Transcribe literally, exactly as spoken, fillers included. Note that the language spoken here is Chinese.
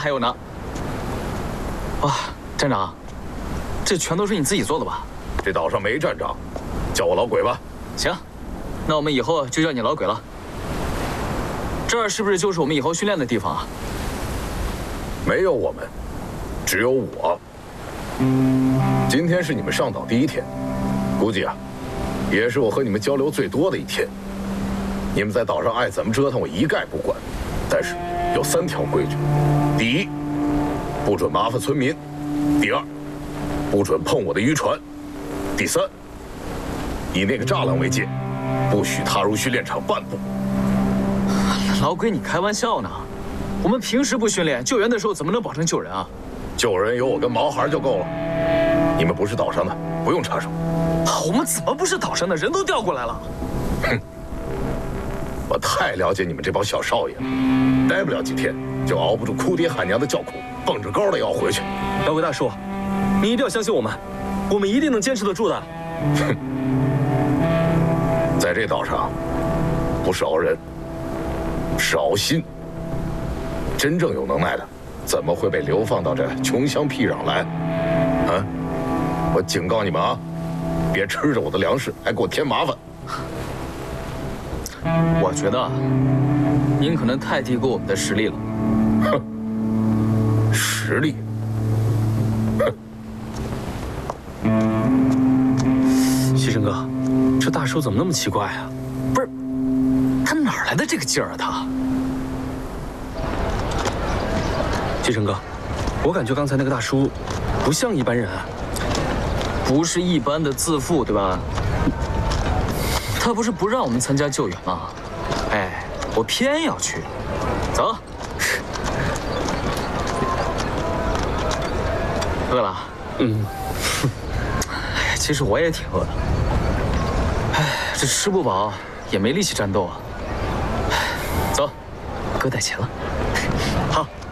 还有呢。哇，站长，这全都是你自己做的吧？ 这岛上没站长，叫我老鬼吧。 行，那我们以后就叫你老鬼了。这儿是不是就是我们以后训练的地方啊？ 没有我们，只有我。今天是你们上岛第一天，估计啊，也是我和你们交流最多的一天。你们在岛上爱怎么折腾，我一概不管。但是有三条规矩：第一，不准麻烦村民；第二，不准碰我的渔船；第三，以那个栅栏为界，不许踏入训练场半步。 老鬼，你开玩笑呢？我们平时不训练，救援的时候怎么能保证救人啊？ 救人有我跟毛孩就够了。你们不是岛上的，不用插手。 我们怎么不是岛上的？人都调过来了。 哼，我太了解你们这帮小少爷了，待不了几天就熬不住哭爹喊娘的叫苦，蹦着高的要回去。 老鬼大叔，你一定要相信我们，我们一定能坚持得住的。 哼，在这岛上，不是熬人，是熬心。真正有能耐的，怎么会被流放到这穷乡僻壤来？啊！我警告你们啊，别吃着我的粮食还给我添麻烦。 我觉得您可能太低估我们的实力了。 哼，实力？ 哼！西城哥，这大叔怎么那么奇怪啊？ 不是，他哪来的这个劲儿啊？他。 西城哥，我感觉刚才那个大叔不像一般人啊， 不是一般的自负，对吧？他不是不让我们参加救援吗？哎，我偏要去。走。饿了？ 嗯。 哎，其实我也挺饿的。哎，这吃不饱也没力气战斗啊。走，哥带钱了。 好。